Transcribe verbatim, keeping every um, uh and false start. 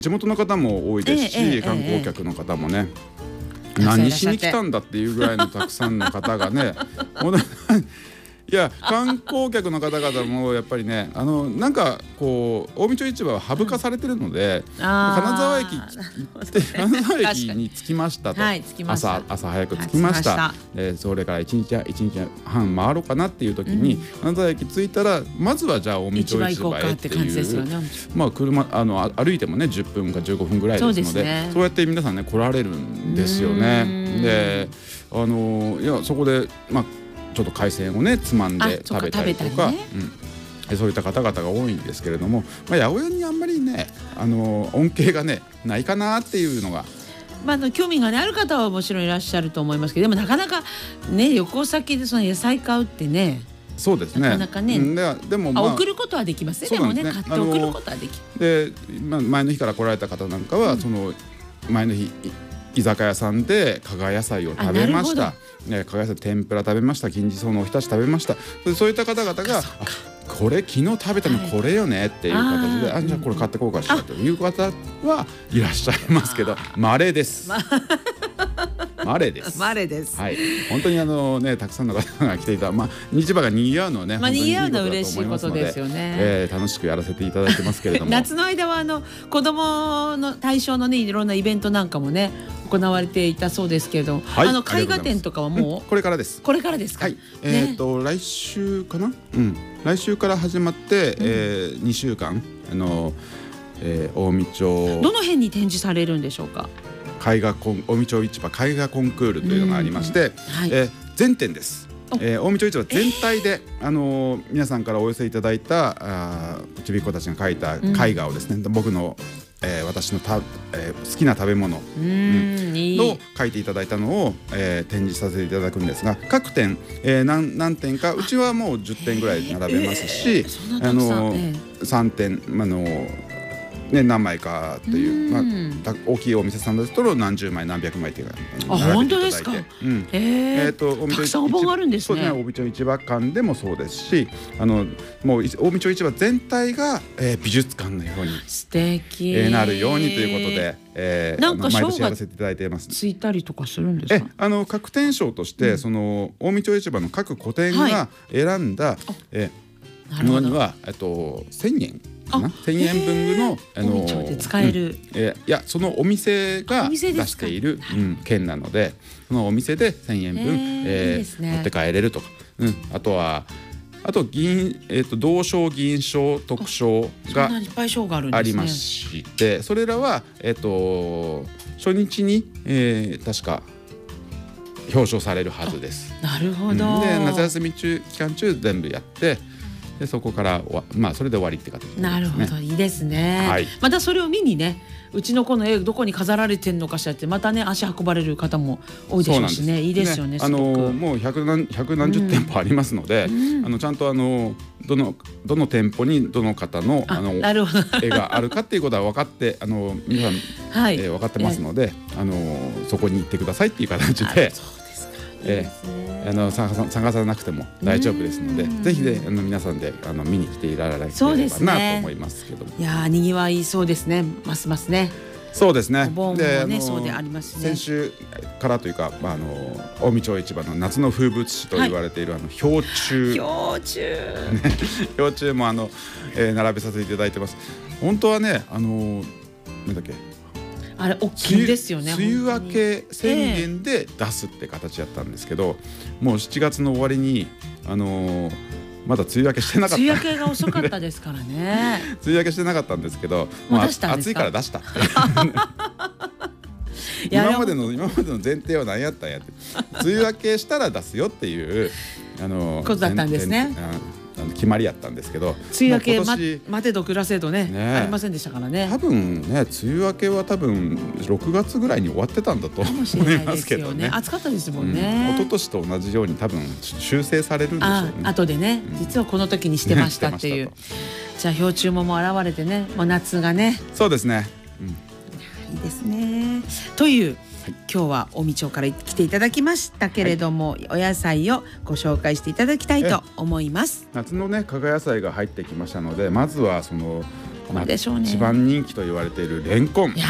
地元の方も多いですし、 ええええ観光客の方もね、 ええ何しに来たんだっていうぐらいのたくさんの方がね本当にいや観光客の方々もやっぱりね、あのなんかこう近江町市場はハブ化されてるので、うん、金沢駅行って金沢駅に着きましたと、はい、着きました朝朝早く着きました、はい、でそれからいちにちいちにちはん回ろうかなっていう時に、うん、金沢駅着いたらまずはじゃあ近江町市場へっていう、ね、まあ車あの歩いてもねじゅっぷんかじゅうごふんぐらいですので、 そうですね、そうやって皆さんね来られるんですよね。であのいやそこでまあちょっと海鮮をねつまんで食べたりとか、ね、うん、そういった方々が多いんですけれども、まあ、八百屋にあんまりねあの恩恵がねないかなっていうのが、 まあ、あの興味が、ね、ある方はもちろんいらっしゃると思いますけど、でもなかなかね旅行先でその野菜買うってね、 そうですね、 なかなかね、 うん、ででも、まあ、 送ることはできますね。でもね買って送ることはできる。で、まあ、前の日から来られた方なんかは、うん、その前の日居酒屋さんで加賀野菜を食べました、ね、加賀野菜天ぷら食べました、金地草のおひたし食べました。そういった方々がこれ昨日食べたのこれよねっていう形で、はい、あじゃあこれ買ってこうかしらという方はいらっしゃいますけど、稀です。稀です。 稀です。 はい。本当にあのねたくさんの方が来ていた、まあ市場が賑わうのはね、 まあ賑わうのは嬉しいことですよね。 えー、楽しくやらせていただいてますけれども、 夏の間はあの子供の対象のねいろんなイベントなんかもね行われていたそうですけど、はい、あの絵画展とかはもう、うん、 これからです。 これからですか。はい。 えー、っと、ね、来週かな。うん。来週から始まって、うん、えー、にしゅうかんあの、えー、近江町どの辺に展示されるんでしょうか。 絵画コン近江町市場絵画コンクールというのがありまして、はい、えー、全店です。えー、近江町市場全体で、えー、あのー、皆さんからお寄せいただいたあちびっ子たちが描いた絵画をですね、うん、僕の、えー、私のた、えー、好きな食べ物を描いていただいたのを、えー、展示させていただくんですが、各店、えー、何, 何点かうちはもうじゅってんぐらい並べますし、えー、あのーえー、さんてん、あのーね、何枚かという、まあ、大きいお店さんですと何十枚何百枚っていうかあ本当ですか。うん、えー、とたくさん応募があるんですね。 そうですね、近江町市場館でもそうですし、あのもう近江町市場全体が、えー、美術館のように素敵、 えー、なるようにということで、えー、 なんか毎年やらせていただいています。 ついたりとかするんですか。 えあの各店賞として、うん、その近江町市場の各個店が選んだ、はい、えー、ものにはえっとせんえんせんえん分のあので使える、うん、 えー、いやそのお店が出している、うん、券なので、そのお店でせんえんぶん、えーえーね、持って帰れるとか、うん、あとはあと銀、えー、と銅賞銀賞特賞がありまして、それらは、えー、と初日に、えー、確か表彰されるはずです。 なるほど、 うん、で夏休み中期間中全部やって、でそこからまあそれで終わりって形ですね。 なるほど、いいですね、はい、またそれを見にね、うちの子の絵どこに飾られてんのかしらってまたね足運ばれる方も多いでしょうしね。いいですよね。 あのもう百何百何十店舗ありますので、うん、あのちゃんとあのどのどの店舗にどの方のあの絵があるかっていうことは分かってあの皆さん、はい、えー、分かってますので、あのそこに行ってくださいっていう形で。えー、あの探さなくても大丈夫ですので、ぜひねあの皆さんであの見に来ていただければなと思いますけども、 いやにぎわいそうですね。ますますね。 そうですね。 お盆もねそうでありますね。 先週からというか、まあ、あの近江町市場の夏の風物詩と言われている、はい、あの氷柱氷柱、 ね、氷柱もあの、えー、並べさせていただいてます。本当はねあのなんだっけあれ大きいですよね。 梅雨明け宣言で出すって形やったんですけど、えー、もうしちがつの終わりに、あのー、まだ梅雨明けしてなかった。 梅雨明けが遅かったですからね。 梅雨明けしてなかったんですけど、 まあ、暑いから出した今までの今までの前提は何やったんやって、梅雨明けしたら出すよっていう、あのー、 ことだったんですね。 決まりやったんですけど、 梅雨明け、ま、待てど暮らせど ね, ねありませんでしたからね。 多分ね梅雨明けは多分ろくがつぐらいに終わってたんだと思いますけどね。 暑かったですもんね、 うん、一昨年と同じように多分修正されるんでしょうね。 あ後でね、うん、実はこの時にしてましたっていう、ね、じゃあ氷柱ももう現れてね、もう夏がね。 そうですね、うん、 いいですね。という今日は近江町から来ていただきましたけれども、はい、お野菜をご紹介していただきたいと思います。 夏のね加賀野菜が入ってきましたので、まずはそのコンでしょうね。 一番人気と言われているレンコン。 いや